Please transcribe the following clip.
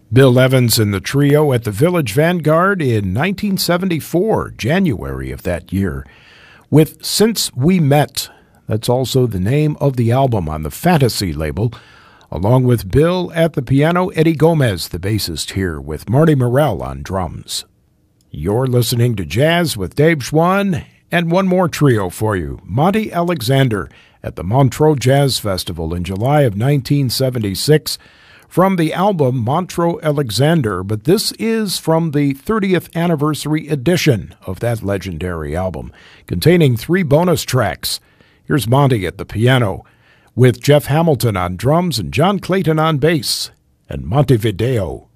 Bill Evans and the Trio at the Village Vanguard in 1974, January of that year, with Since We Met. That's also the name of the album on the Fantasy label, along with Bill at the piano, Eddie Gomez, the bassist here, with Marty Morell on drums. You're listening to Jazz with Dave Schwann, and one more trio for you, Monty Alexander at the Montreux Jazz Festival in July of 1976, from the album Montreux Alexander, but this is from the 30th anniversary edition of that legendary album, containing 3 bonus tracks. Here's Monty at the piano, with Jeff Hamilton on drums and John Clayton on bass, and Montevideo.